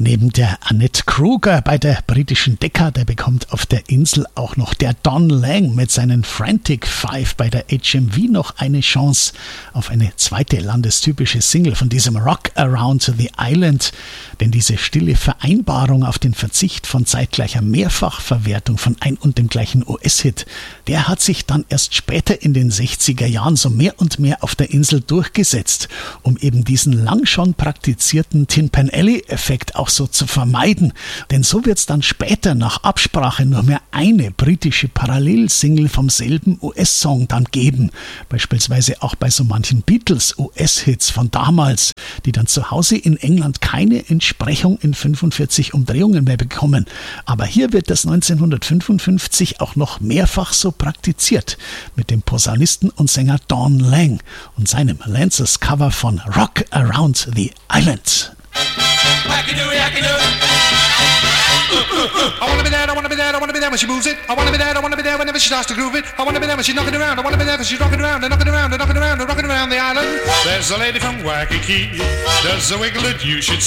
neben der Annette Kruger bei der britischen Decca, der bekommt auf der Insel auch noch der Don Lang mit seinen Frantic Five bei der HMV noch eine Chance auf eine zweite landestypische Single von diesem Rock Around the Island. Denn diese stille Vereinbarung auf den Verzicht von zeitgleicher Mehrfachverwertung von ein und dem gleichen US-Hit, der hat sich dann erst später in den 60er Jahren so mehr und mehr auf der Insel durchgesetzt, um eben diesen lang schon praktizierten Tin Pan Alley-Effekt auch so zu vermeiden. Denn so wird es dann später nach Absprache nur mehr eine britische Parallelsingle vom selben US-Song dann geben. Beispielsweise auch bei so manchen Beatles-US-Hits von damals, die dann zu Hause in England keine Entsprechung in 45 Umdrehungen mehr bekommen. Aber hier wird das 1955 auch noch mehrfach so praktiziert mit dem Posaunisten und Sänger Don Lang und seinem Lancers Cover von Rock Around the Island. I wanna be there, I wanna be there, I wanna be there when she moves it. I wanna be there, I wanna be there whenever she starts to groove it. I wanna be there when she's knocking around. I wanna be there when she's rocking around and knocking around and knocking around and rocking around the island. There's a lady from Waikiki, does a wiggle that you should